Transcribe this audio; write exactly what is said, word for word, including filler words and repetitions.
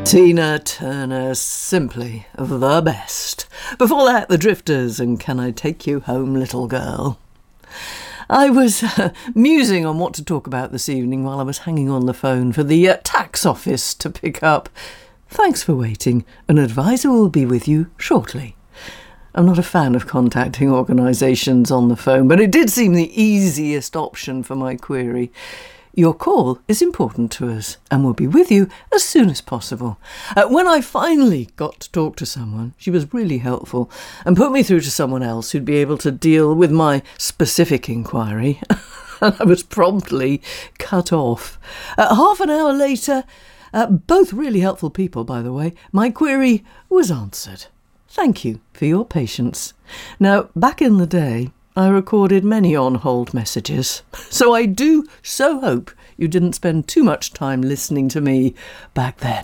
Tina Turner, simply the best. Before that, The Drifters and Can I Take You Home, Little Girl. I was uh, musing on what to talk about this evening while I was hanging on the phone for the uh, tax office to pick up. Thanks for waiting. An advisor will be with you shortly. I'm not a fan of contacting organisations on the phone, but it did seem the easiest option for my query. Your call is important to us and we'll be with you as soon as possible. Uh, when I finally got to talk to someone, she was really helpful and put me through to someone else who'd be able to deal with my specific inquiry. And I was promptly cut off. Uh, half an hour later, uh, both really helpful people, by the way, my query was answered. Thank you for your patience. Now, back in the day, I recorded many on-hold messages, so I do so hope you didn't spend too much time listening to me back then.